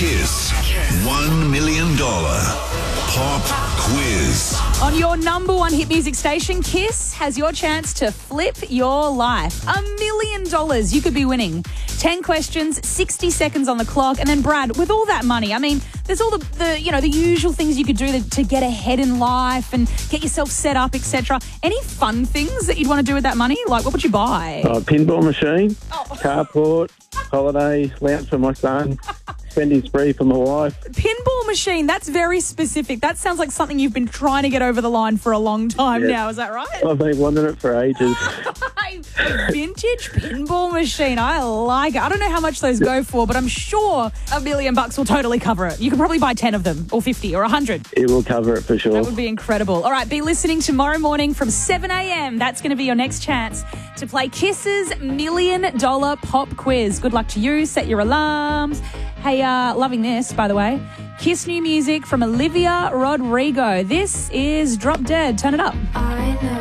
Kiss $1 million pop quiz. On your number one hit music station, Kiss has your chance to flip your life. $1 million you could be winning. 10 questions, 60 seconds on the clock. And then, Brad, with all that money, I mean, there's all the usual things you could do to get ahead in life and get yourself set up, etc. Any fun things that you'd want to do with that money? Like, what would you buy? Pinball machine, carport, holiday, lounge for my son, spending spree for my wife. Pinball machine, that's very specific. That sounds like something you've been trying to get over the line for a long time now. Is that right? I've been wanting it for ages. Vintage pinball machine. I like it. I don't know how much those go for, but I'm sure $1 million will totally cover it. You could probably buy 10 of them, or 50, or 100. It will cover it for sure. That would be incredible. All right, be listening tomorrow morning from 7 a.m. That's going to be your next chance to play Kiss's $1 million pop quiz. Good luck to you. Set your alarms. Hey, loving this, by the way. Kiss new music from Olivia Rodrigo. This is Drop Dead. Turn it up. I know.